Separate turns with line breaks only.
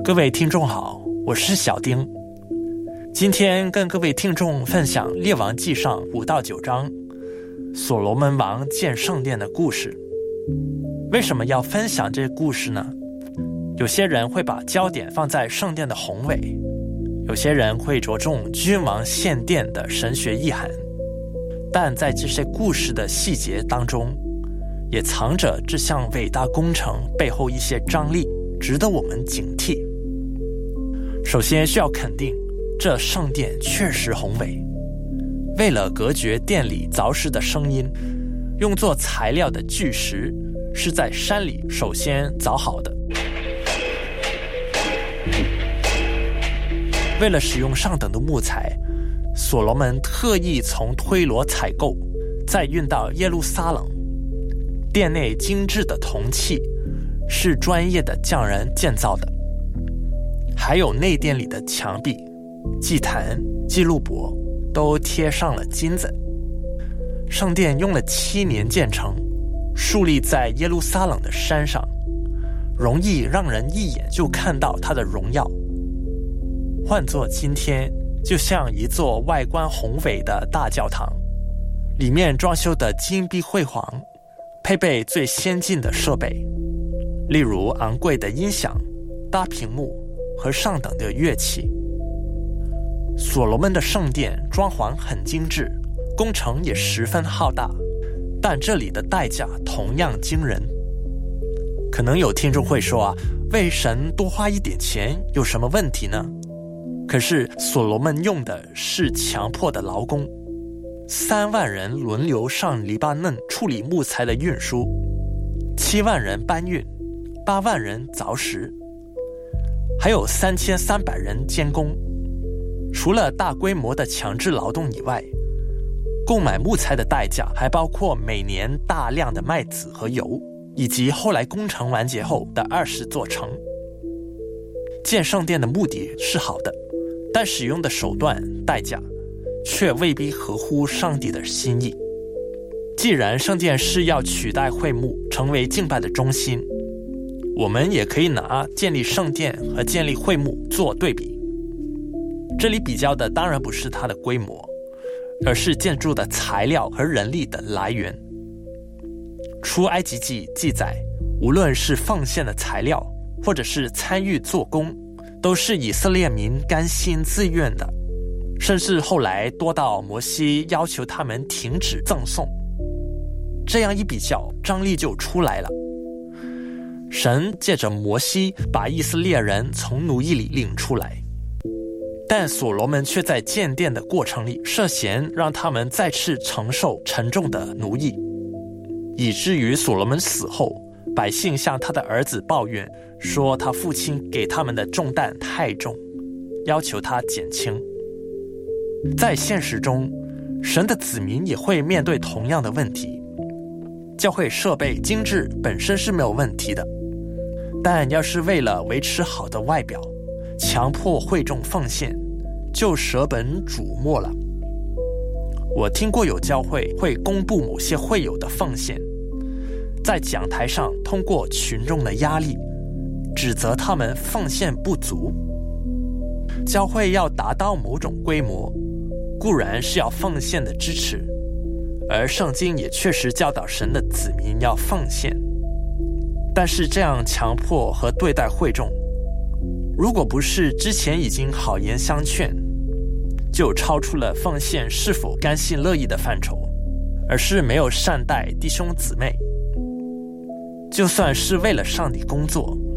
各位听众好，我是小丁。今天跟各位听众分享列王纪上5到9章所罗门王建圣殿的故事。为什么要分享这个故事呢？有些人会把焦点放在圣殿的宏伟，有些人会着重君王献殿的神学意涵，但在这些故事的细节当中，也藏着这项伟大工程背后一些张力，值得我们警惕。首先需要肯定，这圣殿确实宏伟。为了隔绝殿里凿石的声音，用作材料的巨石是在山里首先凿好的。为了使用上等的木材，所罗门特意从推罗采购，再运到耶路撒冷。殿内精致的铜器是专业的匠人建造的，还有内殿里的墙壁、祭坛、记录簿都贴上了金子。圣殿用了7年建成，树立在耶路撒冷的山上，容易让人一眼就看到它的荣耀。换作今天，就像一座外观宏伟的大教堂，里面装修的金碧辉煌，配备最先进的设备，例如昂贵的音响、大屏幕和上等的乐器。所罗门的圣殿装潢很精致，工程也十分浩大，但这里的代价同样惊人。可能有听众会说为神多花一点钱有什么问题呢？可是所罗门用的是强迫的劳工，3万人轮流上黎巴嫩处理木材的运输，7万人搬运，8万人凿石，还有3300人监工。除了大规模的强制劳动以外，购买木材的代价还包括每年大量的麦子和油，以及后来工程完结后的20座城。建圣殿的目的是好的，但使用的手段、代价却未必合乎上帝的心意。既然圣殿是要取代会幕，成为敬拜的中心，我们也可以拿建立圣殿和建立会幕做对比。这里比较的当然不是它的规模，而是建筑的材料和人力的来源。出埃及记记载，无论是奉献的材料，或者是参与做工，都是以色列民甘心自愿的，甚至后来多到摩西要求他们停止赠送。这样一比较，张力就出来了。神借着摩西把以色列人从奴役里领出来，但所罗门却在建殿的过程里涉嫌让他们再次承受沉重的奴役，以至于所罗门死后，百姓向他的儿子抱怨，说他父亲给他们的重担太重，要求他减轻。在现实中，神的子民也会面对同样的问题。教会设备精致本身是没有问题的，但要是为了维持好的外表，强迫会众奉献，就舍本逐末了。我听过有教会会公布某些会友的奉献，在讲台上通过群众的压力，指责他们奉献不足。教会要达到某种规模，固然是要奉献的支持，而圣经也确实教导神的子民要奉献。但是这样强迫和对待会众，如果不是之前已经好言相劝，就超出了奉献是否甘心乐意的范畴，而是没有善待弟兄姊妹。就算是为了上帝工作，